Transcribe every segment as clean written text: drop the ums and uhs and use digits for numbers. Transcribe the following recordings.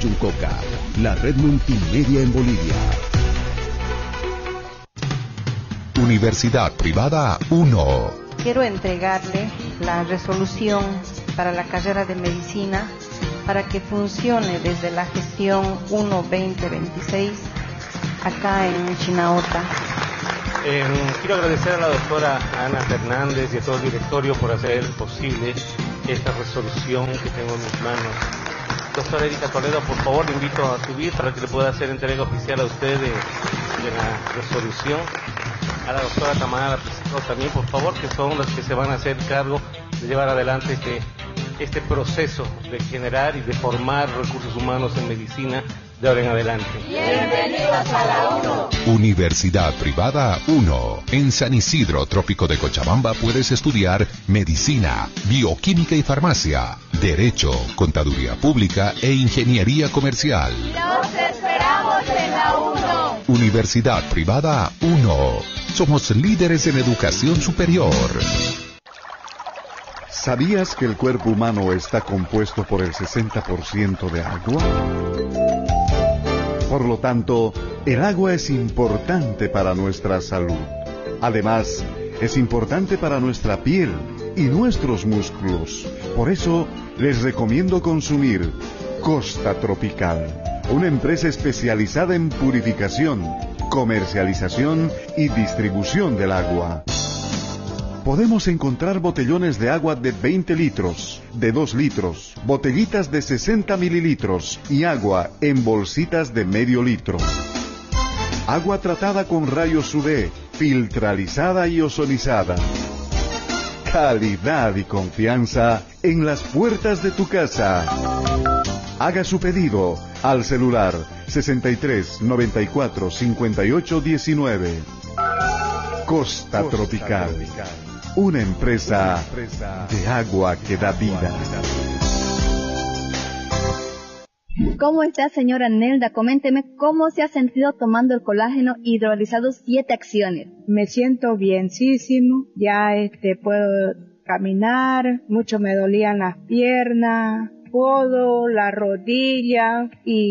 Chuncoca, la red multimedia en Bolivia. Universidad Privada 1. Quiero entregarle la resolución para la carrera de medicina para que funcione desde la gestión 1-2026 acá en Chinaota. Quiero agradecer a la doctora Ana Fernández y a todo el directorio por hacer posible esta resolución que tengo en mis manos. Doctora Erika Toledo, por favor, le invito a subir para que le pueda hacer entrega oficial a usted de la resolución. A la doctora Tamara también, por favor, que son los que se van a hacer cargo de llevar adelante este proceso de generar y de formar recursos humanos en medicina de ahora en adelante. Bienvenidos a la 1. Universidad Privada 1. En San Isidro, Trópico de Cochabamba, puedes estudiar medicina, bioquímica y farmacia, derecho, contaduría pública e ingeniería comercial. ¡Nos esperamos en la 1! Universidad Privada 1. Somos líderes en educación superior. ¿Sabías que el cuerpo humano está compuesto por el 60% de agua? Por lo tanto, el agua es importante para nuestra salud. Además, es importante para nuestra piel y nuestros músculos. Por eso, les recomiendo consumir Costa Tropical, una empresa especializada en purificación, comercialización y distribución del agua. Podemos encontrar botellones de agua de 20 litros, de 2 litros, botellitas de 60 mililitros y agua en bolsitas de medio litro. Agua tratada con rayos UV, filtralizada y ozonizada. Calidad y confianza en las puertas de tu casa. Haga su pedido al celular 63 94 58 19. Costa Tropical. Una empresa de agua que da vida. ¿Cómo está, señora Nelda? Coménteme cómo se ha sentido tomando el colágeno hidrolizado 7 acciones. Me siento bienísimo, ya puedo caminar, mucho me dolían las piernas, codo, la rodilla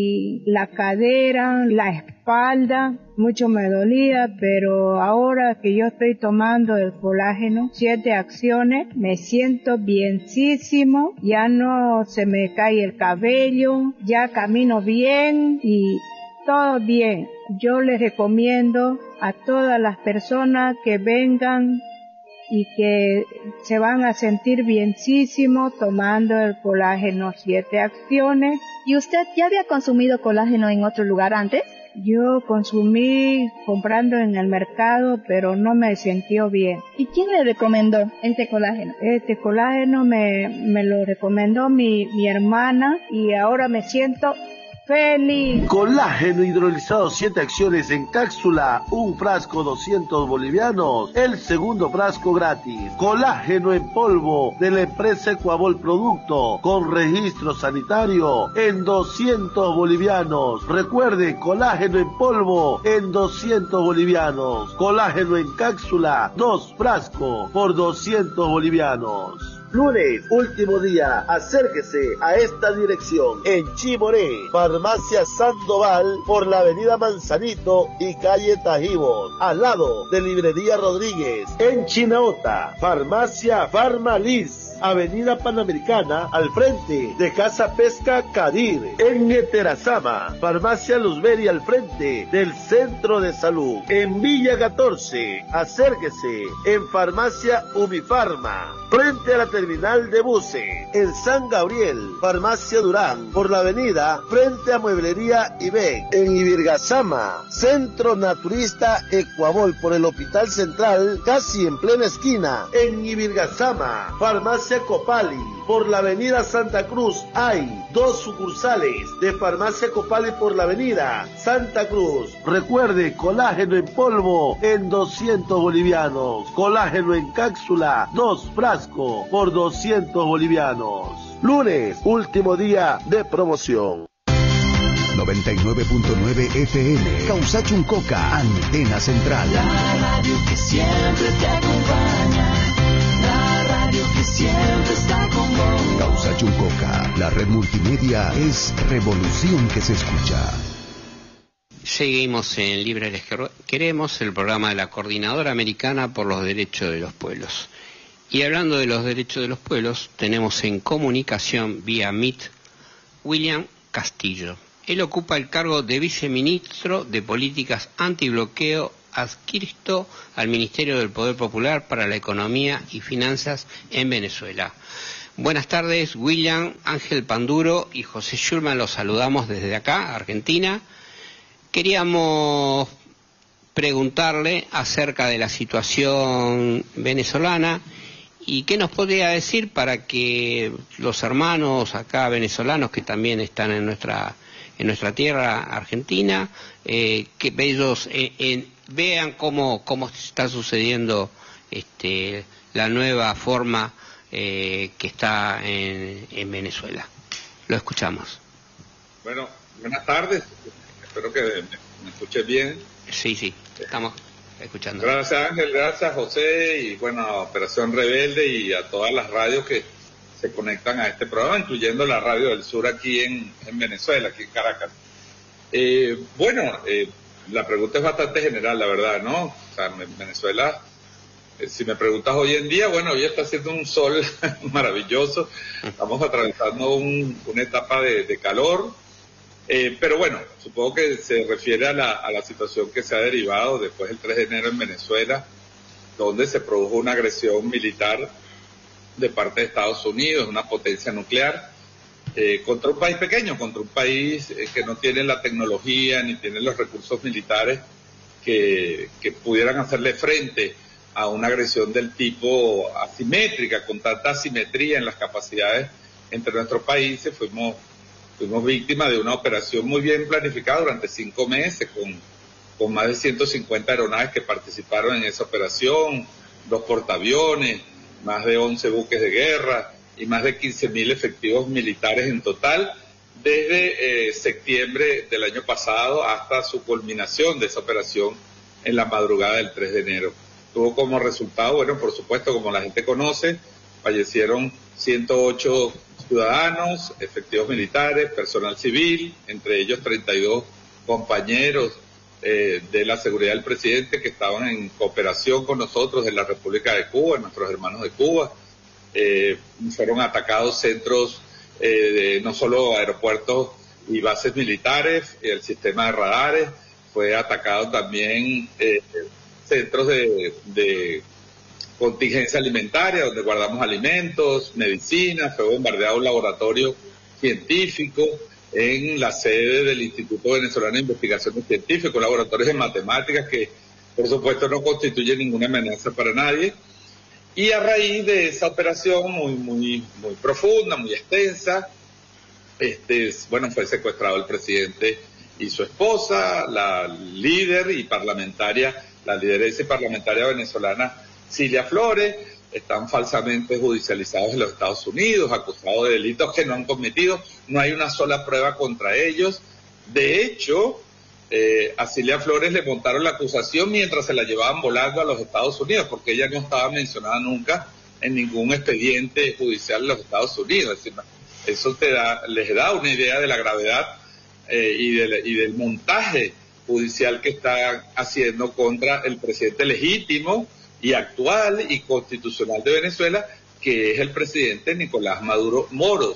y la cadera, la espalda, mucho me dolía, pero ahora que yo estoy tomando el colágeno, 7 acciones, me siento bienísimo, ya no se me cae el cabello, ya camino bien y todo bien. Yo les recomiendo a todas las personas que vengan y que se van a sentir bienísimo tomando el colágeno 7 acciones. ¿Y usted ya había consumido colágeno en otro lugar antes? Yo consumí comprando en el mercado, pero no me sintió bien. ¿Y quién le recomendó este colágeno? Este colágeno me lo recomendó mi hermana y ahora me siento feliz. Colágeno hidrolizado 7 acciones en cápsula, un frasco 200 bolivianos, el segundo frasco gratis. Colágeno en polvo de la empresa Ecuabol Producto, con registro sanitario, en 200 bolivianos. Recuerde, colágeno en polvo en 200 bolivianos. Colágeno en cápsula, 2 frascos por 200 bolivianos. Lunes, último día, acérquese a esta dirección en Chimoré, Farmacia Sandoval, por la avenida Manzanito y calle Tajibos, al lado de Librería Rodríguez. En Chinaota, Farmacia Farmalis, Avenida Panamericana, al frente de Casa Pesca Cadir. En Eterazama, Farmacia Luzberi, al frente del Centro de Salud. En Villa 14, acérquese en Farmacia Umifarma, frente a la terminal de buses. En San Gabriel, Farmacia Durán, por la avenida, frente a Mueblería IBEC. En Ibirgazama, Centro Naturista Ecuabol, por el Hospital Central, casi en plena esquina. En Ibirgazama, Farmacia Copali, por la avenida Santa Cruz, hay 2 sucursales de Farmacia Copali por la avenida Santa Cruz. Recuerde, colágeno en polvo en 200 bolivianos, colágeno en cápsula, 2 frascos por 200 bolivianos. Lunes, último día de promoción. 99.9 FM, Causa Chuncoca, Antena Central. La radio que siempre te acompaña, la radio que siempre siempre está con vos. Causa Chuncoca, la red multimedia es revolución que se escucha. Seguimos en Libre les Queremos, el programa de la Coordinadora Americana por los Derechos de los Pueblos. Y hablando de los derechos de los pueblos, tenemos en comunicación vía Meet William Castillo. Él ocupa el cargo de viceministro de Políticas Antibloqueo adscrito al Ministerio del Poder Popular para la Economía y Finanzas en Venezuela. Buenas tardes, William, Ángel Panduro y José Schulman, los saludamos desde acá, Argentina. Queríamos preguntarle acerca de la situación venezolana y qué nos podría decir para que los hermanos acá venezolanos que también están en nuestra tierra argentina, que ellos vean cómo está sucediendo la nueva forma que está en Venezuela. Lo escuchamos. Bueno, buenas tardes. Espero que me escuches bien. Sí, estamos escuchando. Gracias Ángel, gracias José y bueno, a Operación Rebelde y a todas las radios que se conectan a este programa, incluyendo la Radio del Sur aquí en Venezuela, aquí en Caracas. La pregunta es bastante general, la verdad, ¿no? O sea, en Venezuela, si me preguntas hoy en día, bueno, hoy está haciendo un sol maravilloso, estamos atravesando una etapa de calor. Pero bueno, supongo que se refiere a la situación que se ha derivado después del 3 de enero en Venezuela, donde se produjo una agresión militar de parte de Estados Unidos, una potencia nuclear, contra un país pequeño, contra un país que no tiene la tecnología ni tiene los recursos militares que pudieran hacerle frente a una agresión del tipo asimétrica, con tanta asimetría en las capacidades entre nuestros países. Fuimos víctimas de una operación muy bien planificada durante 5 meses, con más de 150 aeronaves que participaron en esa operación, 2 portaaviones, más de 11 buques de guerra y más de 15.000 efectivos militares en total, desde septiembre del año pasado hasta su culminación de esa operación en la madrugada del 3 de enero. Tuvo como resultado, bueno, por supuesto, como la gente conoce, fallecieron 108 ciudadanos, efectivos militares, personal civil, entre ellos 32 compañeros de la seguridad del presidente que estaban en cooperación con nosotros en la República de Cuba, nuestros hermanos de Cuba. Fueron atacados centros, no solo aeropuertos y bases militares, el sistema de radares, fue atacado también centros de contingencia alimentaria, donde guardamos alimentos, medicinas, fue bombardeado un laboratorio científico en la sede del Instituto Venezolano de Investigaciones Científicas, laboratorios de matemáticas que, por supuesto, no constituyen ninguna amenaza para nadie. Y a raíz de esa operación muy profunda, muy extensa, fue secuestrado el presidente y su esposa, la líder y parlamentaria, la lideresa y parlamentaria venezolana Cilia Flores, están falsamente judicializados en los Estados Unidos, acusados de delitos que no han cometido, no hay una sola prueba contra ellos. De hecho, a Cilia Flores le montaron la acusación mientras se la llevaban volando a los Estados Unidos, porque ella no estaba mencionada nunca en ningún expediente judicial de los Estados Unidos. Es decir, eso les da una idea de la gravedad y del montaje judicial que están haciendo contra el presidente legítimo y actual y constitucional de Venezuela, que es el presidente Nicolás Maduro Moros.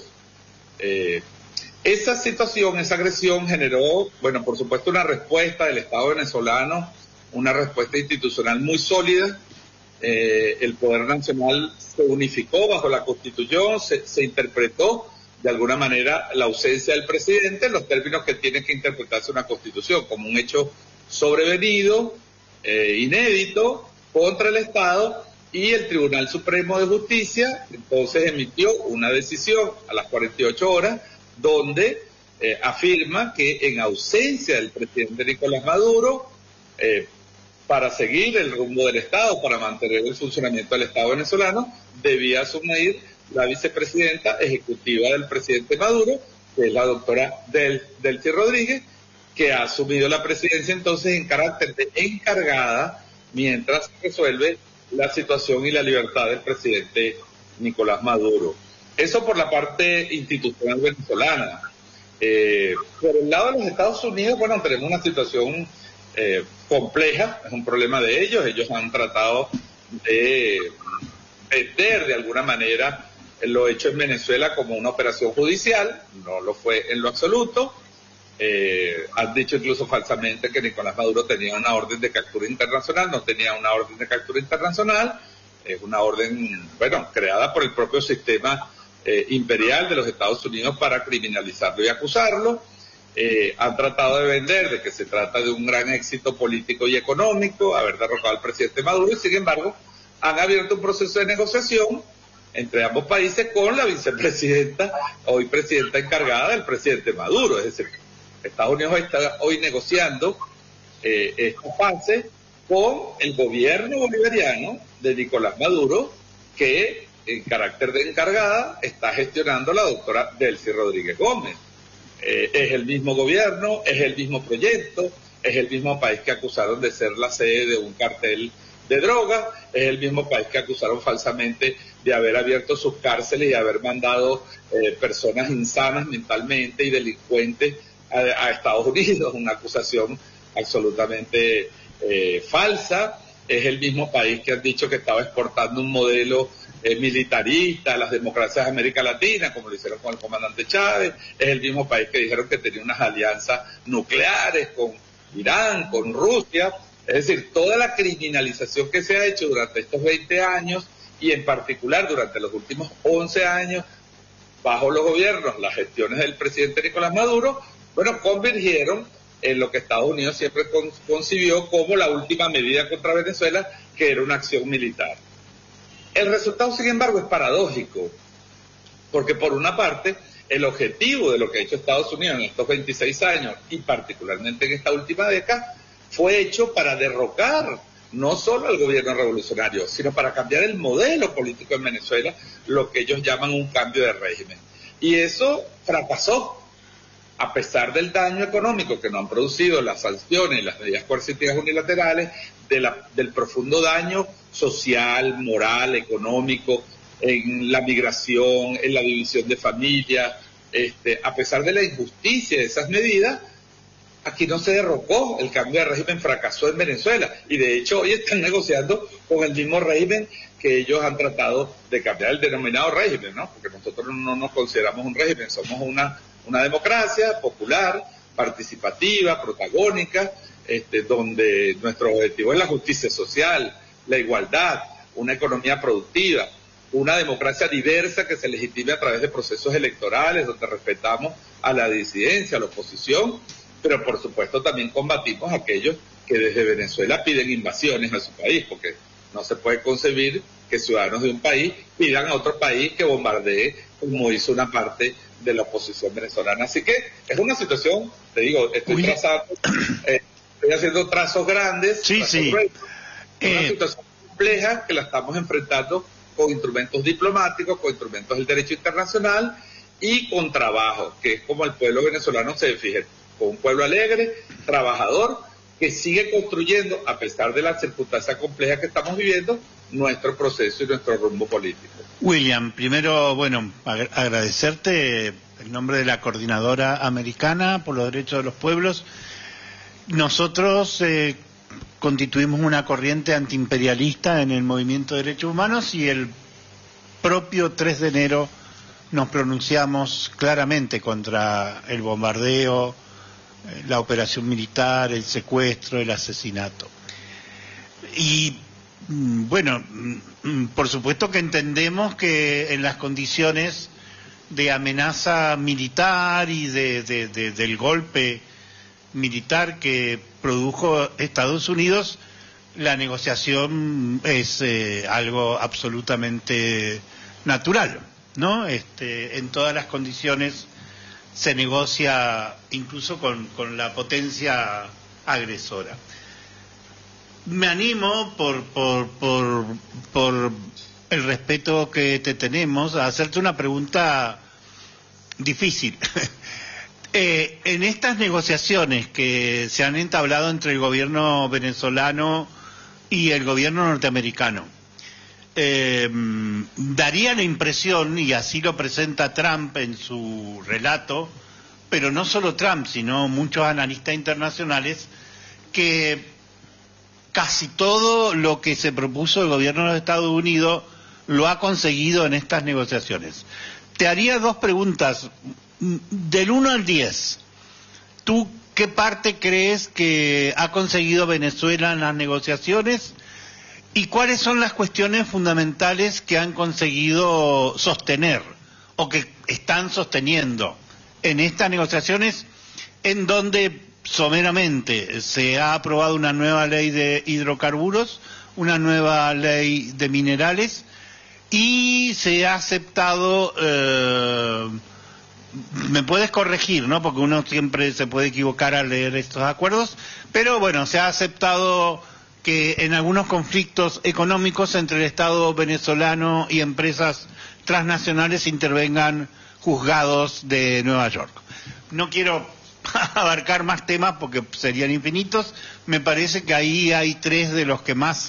Esa situación, esa agresión generó, por supuesto, una respuesta del Estado venezolano, una respuesta institucional muy sólida. El Poder Nacional se unificó bajo la Constitución, se interpretó de alguna manera la ausencia del presidente en los términos que tiene que interpretarse una Constitución, como un hecho sobrevenido, inédito, contra el Estado, y el Tribunal Supremo de Justicia entonces emitió una decisión a las 48 horas donde afirma que en ausencia del presidente Nicolás Maduro, para seguir el rumbo del Estado, para mantener el funcionamiento del Estado venezolano, debía asumir la vicepresidenta ejecutiva del presidente Maduro, que es la doctora Delcy Rodríguez, que ha asumido la presidencia entonces en carácter de encargada mientras resuelve la situación y la libertad del presidente Nicolás Maduro. Eso por la parte institucional venezolana. Por el lado de los Estados Unidos, bueno, tenemos una situación compleja, es un problema de ellos. Ellos han tratado de meter de alguna manera lo hecho en Venezuela como una operación judicial, no lo fue en lo absoluto. Han dicho incluso falsamente que Nicolás Maduro tenía una orden de captura internacional, no tenía una orden de captura internacional, es una orden, bueno, creada por el propio sistema imperial de los Estados Unidos para criminalizarlo y acusarlo. Han tratado de vender de que se trata de un gran éxito político y económico, haber derrocado al presidente Maduro, y sin embargo han abierto un proceso de negociación entre ambos países con la vicepresidenta, hoy presidenta encargada del presidente Maduro. Es decir, Estados Unidos está hoy negociando esta fase con el gobierno bolivariano de Nicolás Maduro, que en carácter de encargada está gestionando la doctora Delcy Rodríguez Gómez. Es el mismo gobierno, es el mismo proyecto, es el mismo país que acusaron de ser la sede de un cartel de droga, es el mismo país que acusaron falsamente de haber abierto sus cárceles y haber mandado personas insanas mentalmente y delincuentes a Estados Unidos, una acusación absolutamente falsa. Es el mismo país que han dicho que estaba exportando un modelo militarista a las democracias de América Latina, como lo hicieron con el comandante Chávez. Es el mismo país que dijeron que tenía unas alianzas nucleares con Irán, con Rusia. Es decir, toda la criminalización que se ha hecho durante estos 20 años y en particular durante los últimos 11 años bajo los gobiernos, las gestiones del presidente Nicolás Maduro, bueno, convergieron en lo que Estados Unidos siempre concibió como la última medida contra Venezuela, que era una acción militar. El resultado, sin embargo, es paradójico, porque por una parte, el objetivo de lo que ha hecho Estados Unidos en estos 26 años, y particularmente en esta última década, fue hecho para derrocar no solo al gobierno revolucionario, sino para cambiar el modelo político en Venezuela, lo que ellos llaman un cambio de régimen. Y eso fracasó, a pesar del daño económico que nos han producido las sanciones y las medidas coercitivas unilaterales, del profundo daño social, moral, económico, en la migración, en la división de familias. A pesar de la injusticia de esas medidas, aquí no se derrocó, el cambio de régimen fracasó en Venezuela, y de hecho hoy están negociando con el mismo régimen que ellos han tratado de cambiar, el denominado régimen, ¿no? Porque nosotros no nos consideramos un régimen, somos una democracia popular, participativa, protagónica, donde nuestro objetivo es la justicia social, la igualdad, una economía productiva, una democracia diversa que se legitime a través de procesos electorales, donde respetamos a la disidencia, a la oposición, pero por supuesto también combatimos a aquellos que desde Venezuela piden invasiones a su país, porque no se puede concebir que ciudadanos de un país pidan a otro país que bombardee, como hizo una parte de la oposición venezolana. Así que es una situación, te digo, estoy haciendo trazos grandes, gruesos, una situación compleja que la estamos enfrentando con instrumentos diplomáticos, con instrumentos del derecho internacional y con trabajo, que es como el pueblo venezolano se fije, con un pueblo alegre, trabajador, que sigue construyendo, a pesar de las circunstancias complejas que estamos viviendo, nuestro proceso y nuestro rumbo político. William, primero, bueno, agradecerte en nombre de la Coordinadora Americana por los Derechos de los Pueblos. Nosotros constituimos una corriente antiimperialista en el movimiento de derechos humanos y el propio 3 de enero nos pronunciamos claramente contra el bombardeo, la operación militar, el secuestro, el asesinato. Y bueno, por supuesto que entendemos que en las condiciones de amenaza militar y del golpe militar que produjo Estados Unidos, la negociación es algo absolutamente natural, ¿no? En todas las condiciones se negocia incluso con la potencia agresora. Me animo por el respeto que te tenemos a hacerte una pregunta difícil. En estas negociaciones que se han entablado entre el gobierno venezolano y el gobierno norteamericano, daría la impresión, y así lo presenta Trump en su relato, pero no solo Trump, sino muchos analistas internacionales, que casi todo lo que se propuso el gobierno de los Estados Unidos lo ha conseguido en estas negociaciones. Te haría dos preguntas, del 1 al 10. ¿Tú qué parte crees que ha conseguido Venezuela en las negociaciones? ¿Y cuáles son las cuestiones fundamentales que han conseguido sostener o que están sosteniendo en estas negociaciones, en donde someramente se ha aprobado una nueva ley de hidrocarburos, una nueva ley de minerales y se ha aceptado, me puedes corregir, ¿no? Porque uno siempre se puede equivocar al leer estos acuerdos, pero bueno, se ha aceptado que en algunos conflictos económicos entre el Estado venezolano y empresas transnacionales intervengan juzgados de Nueva York. No quiero abarcar más temas porque serían infinitos. Me parece que ahí hay tres de los que más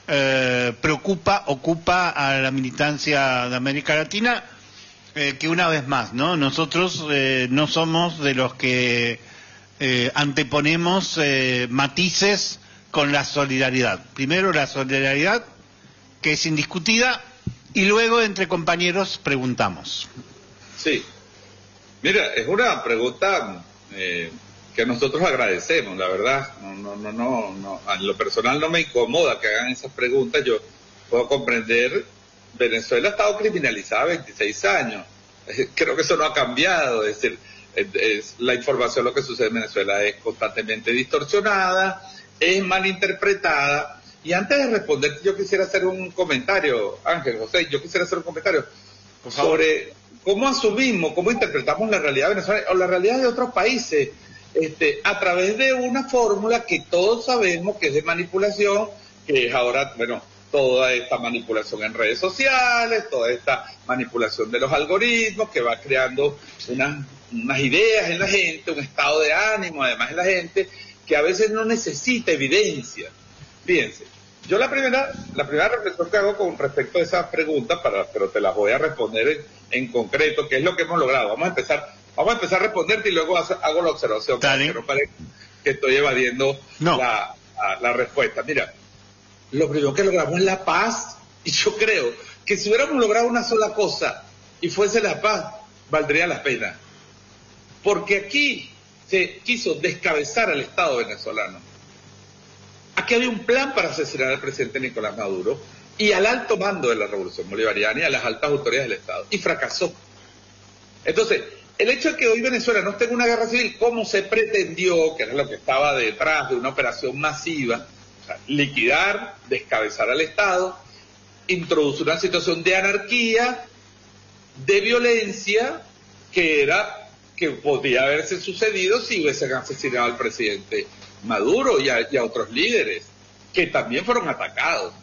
ocupa a la militancia de América Latina, que una vez más, ¿no? Nosotros no somos de los que anteponemos matices con la solidaridad. Primero la solidaridad, que es indiscutida, y luego entre compañeros preguntamos. Sí. Mira, es una pregunta que nosotros agradecemos, la verdad. No, en lo personal no me incomoda que hagan esas preguntas. Yo puedo comprender, Venezuela ha estado criminalizada 26 años. Creo que eso no ha cambiado. Es decir, la información, lo que sucede en Venezuela es constantemente distorsionada, es malinterpretada. Y antes de responder, yo quisiera hacer un comentario, Ángel, José, sobre cómo asumimos, cómo interpretamos la realidad de Venezuela o la realidad de otros países, a través de una fórmula que todos sabemos que es de manipulación, que es ahora, bueno, toda esta manipulación en redes sociales, toda esta manipulación de los algoritmos que va creando unas ideas en la gente, un estado de ánimo además en la gente, que a veces no necesita evidencia. Fíjense, yo la primera reflexión que hago con respecto a esas preguntas, pero te las voy a responder en concreto, que es lo que hemos logrado. Vamos a empezar a responderte y luego hago la observación, para que no parezca que estoy evadiendo la respuesta. Mira, lo primero que logramos es la paz, y yo creo que si hubiéramos logrado una sola cosa y fuese la paz, valdría la pena. Porque aquí se quiso descabezar al Estado venezolano. Aquí había un plan para asesinar al presidente Nicolás Maduro y al alto mando de la Revolución Bolivariana y a las altas autoridades del Estado, y fracasó. Entonces, el hecho de que hoy Venezuela no esté en una guerra civil como se pretendió, que era lo que estaba detrás de una operación masiva, o sea, liquidar, descabezar al Estado, introducir una situación de anarquía, de violencia, que podía haberse sucedido si hubiesen asesinado al presidente Maduro y a otros líderes que también fueron atacados.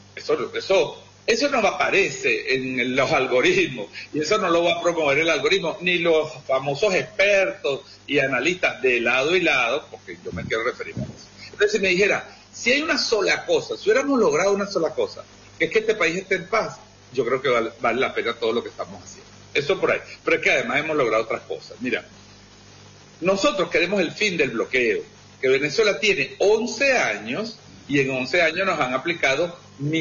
Eso no aparece en los algoritmos, y eso no lo va a promover el algoritmo, ni los famosos expertos y analistas de lado y lado, porque yo me quiero referir a eso. Entonces, si me dijera, si hay una sola cosa, si hubiéramos logrado una sola cosa, que es que este país esté en paz, yo creo que vale la pena todo lo que estamos haciendo. Eso por ahí. Pero es que además hemos logrado otras cosas. Mira, nosotros queremos el fin del bloqueo, que Venezuela tiene 11 años, y en 11 años nos han aplicado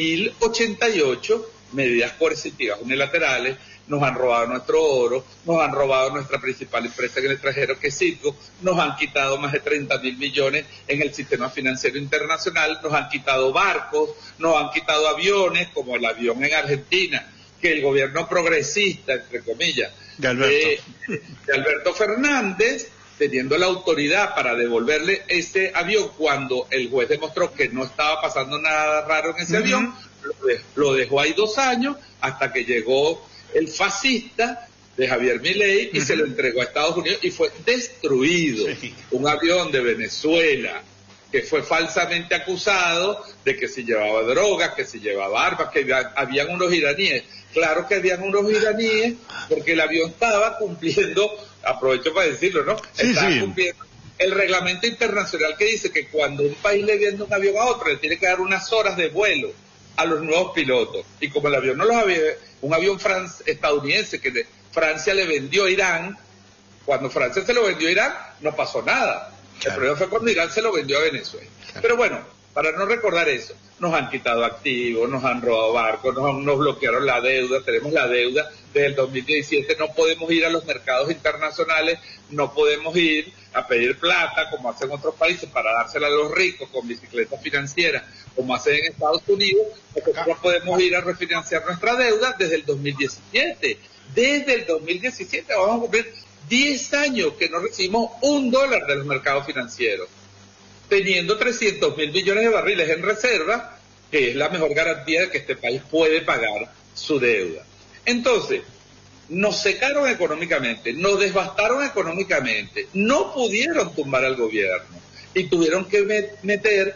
1088 medidas coercitivas unilaterales, nos han robado nuestro oro, nos han robado nuestra principal empresa en el extranjero, que es Citgo, nos han quitado más de 30.000 millones en el sistema financiero internacional, nos han quitado barcos, nos han quitado aviones, como el avión en Argentina, que el gobierno progresista, entre comillas, de Alberto Fernández, teniendo la autoridad para devolverle ese avión cuando el juez demostró que no estaba pasando nada raro en ese avión, lo dejó ahí 2 años hasta que llegó el fascista de Javier Milei y se lo entregó a Estados Unidos y fue destruido. Un avión de Venezuela que fue falsamente acusado de que se llevaba drogas, que se llevaba armas, que habían unos iraníes. Claro que habían unos iraníes porque el avión estaba cumpliendo, aprovecho para decirlo, ¿no? Estaba cumpliendo el reglamento internacional que dice que cuando un país le vende un avión a otro le tiene que dar unas horas de vuelo a los nuevos pilotos. Y como el avión no los había, un avión estadounidense que Francia le vendió a Irán, cuando Francia se lo vendió a Irán, no pasó nada. Claro. El problema fue cuando Irán se lo vendió a Venezuela. Claro. Pero bueno, para no recordar eso, nos han quitado activos, nos han robado barcos, nos bloquearon la deuda, tenemos la deuda desde el 2017, no podemos ir a los mercados internacionales, no podemos ir a pedir plata como hacen otros países para dársela a los ricos con bicicletas financieras, como hacen en Estados Unidos. Nosotros no podemos ir a refinanciar nuestra deuda desde el 2017. Desde el 2017 vamos a cumplir 10 años que no recibimos $1 de los mercados financieros, teniendo 300.000 millones de barriles en reserva, que es la mejor garantía de que este país puede pagar su deuda. Entonces, nos secaron económicamente, nos devastaron económicamente, no pudieron tumbar al gobierno y tuvieron que meter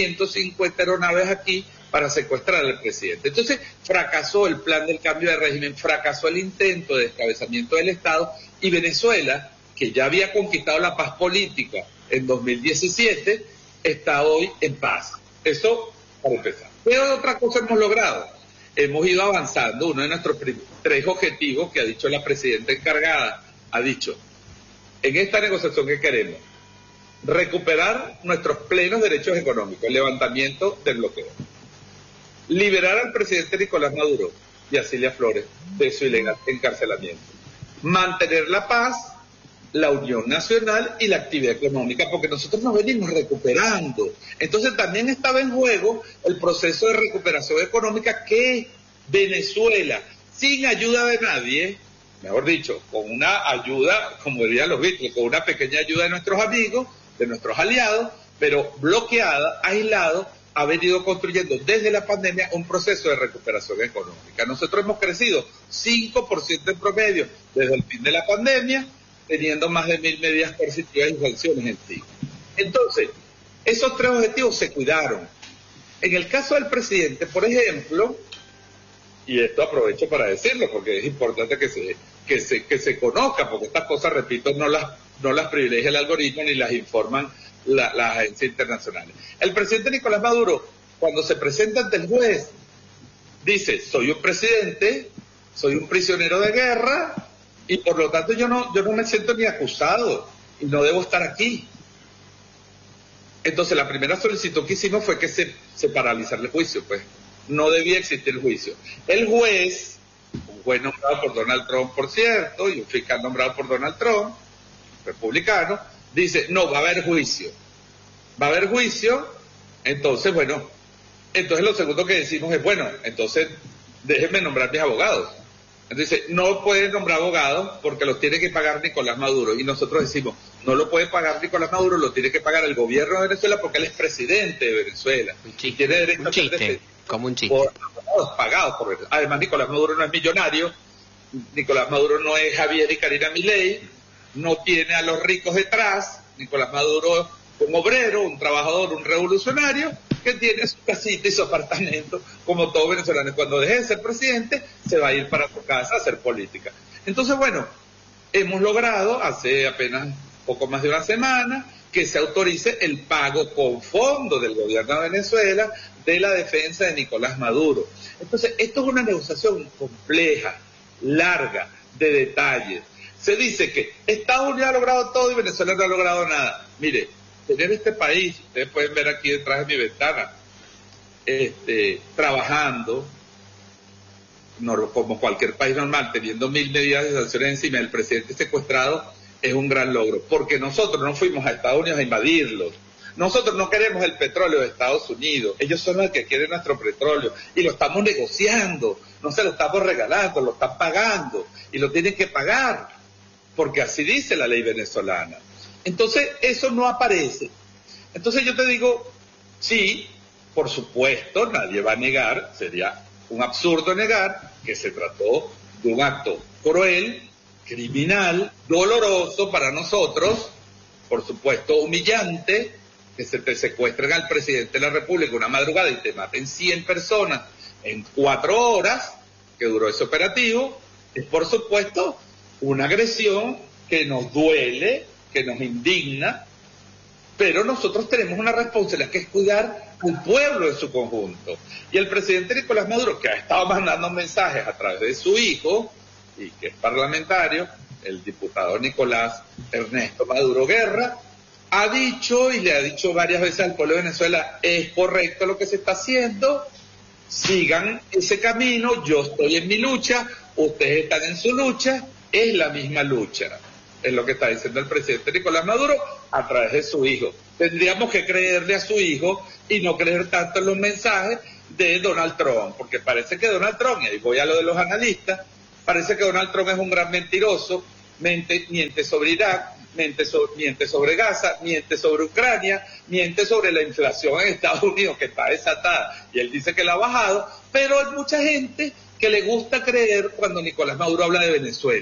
150 aeronaves aquí para secuestrar al presidente. Entonces, fracasó el plan del cambio de régimen, fracasó el intento de descabezamiento del Estado, y Venezuela, que ya había conquistado la paz política en 2017, está hoy en paz. Eso para empezar. Pero otra cosa hemos logrado. Hemos ido avanzando. Uno de nuestros 3 objetivos que ha dicho la presidenta encargada, ha dicho, en esta negociación que queremos, recuperar nuestros plenos derechos económicos, el levantamiento del bloqueo, liberar al presidente Nicolás Maduro y a Cilia Flores de su ilegal encarcelamiento, mantener la paz, la unión nacional y la actividad económica, porque nosotros nos venimos recuperando. Entonces también estaba en juego el proceso de recuperación económica que Venezuela, sin ayuda de nadie, mejor dicho, con una ayuda, como dirían los Beatles, con una pequeña ayuda de nuestros amigos, de nuestros aliados, pero bloqueada, aislado, ha venido construyendo desde la pandemia un proceso de recuperación económica. Nosotros hemos crecido 5% en promedio desde el fin de la pandemia, teniendo más de 1.000 medidas coercitivas y sanciones en sí. Entonces, esos 3 objetivos se cuidaron. En el caso del presidente, por ejemplo, y esto aprovecho para decirlo porque es importante que se conozca, porque estas cosas, repito, no las privilegia el algoritmo ni las informan las agencias internacionales. El presidente Nicolás Maduro, cuando se presenta ante el juez, dice, soy un presidente, soy un prisionero de guerra, y por lo tanto yo no me siento ni acusado, y no debo estar aquí. Entonces la primera solicitud que hicimos fue que se paralizara el juicio, pues no debía existir el juicio. El juez, un juez nombrado por Donald Trump, por cierto, y un fiscal nombrado por Donald Trump, republicano, dice, no, va a haber juicio. Va a haber juicio, entonces, bueno, entonces lo segundo que decimos es, bueno, entonces déjenme nombrar mis abogados. Entonces, no pueden nombrar abogados porque los tiene que pagar Nicolás Maduro. Y nosotros decimos, no lo puede pagar Nicolás Maduro, lo tiene que pagar el gobierno de Venezuela porque él es presidente de Venezuela. Y tiene derecho a ser defendido como un chiste. Por abogados pagados por Venezuela. Además, Nicolás Maduro no es millonario, Nicolás Maduro no es Javier y Karina Milei, no tiene a los ricos detrás. Nicolás Maduro es un obrero, un trabajador, un revolucionario que tiene su casita y su apartamento, como todo venezolano. Cuando deje de ser presidente, se va a ir para su casa a hacer política. Entonces, bueno, hemos logrado, hace apenas poco más de una semana, que se autorice el pago con fondo del gobierno de Venezuela de la defensa de Nicolás Maduro. Entonces, esto es una negociación compleja, larga, de detalles. Se dice que Estados Unidos ha logrado todo y Venezuela no ha logrado nada. Mire, tener este país, ustedes pueden ver aquí detrás de mi ventana, trabajando, como cualquier país normal, teniendo 1.000 medidas de sanciones encima del presidente secuestrado, es un gran logro, porque nosotros no fuimos a Estados Unidos a invadirlos. Nosotros no queremos el petróleo de Estados Unidos, ellos son los que quieren nuestro petróleo, y lo estamos negociando, no se lo estamos regalando, lo están pagando, y lo tienen que pagar, porque así dice la ley venezolana. Entonces, eso no aparece. Entonces yo te digo, sí, por supuesto, nadie va a negar, sería un absurdo negar que se trató de un acto cruel, criminal, doloroso para nosotros, por supuesto humillante, que se te secuestren al presidente de la República una madrugada y te maten 100 personas en 4 horas, que duró ese operativo, es por supuesto una agresión que nos duele, que nos indigna, pero nosotros tenemos una responsabilidad que es cuidar al pueblo en su conjunto. Y el presidente Nicolás Maduro, que ha estado mandando mensajes a través de su hijo, y que es parlamentario, el diputado Nicolás Ernesto Maduro Guerra, ha dicho y le ha dicho varias veces al pueblo de Venezuela, es correcto lo que se está haciendo, sigan ese camino, yo estoy en mi lucha, ustedes están en su lucha, es la misma lucha. Es lo que está diciendo el presidente Nicolás Maduro a través de su hijo. Tendríamos que creerle a su hijo y no creer tanto en los mensajes de Donald Trump, porque parece que Donald Trump, y ahí voy a lo de los analistas, parece que Donald Trump es un gran mentiroso, miente sobre Irak, miente sobre Gaza, miente sobre Ucrania, miente sobre la inflación en Estados Unidos que está desatada y él dice que la ha bajado, pero hay mucha gente que le gusta creer cuando Nicolás Maduro habla de Venezuela.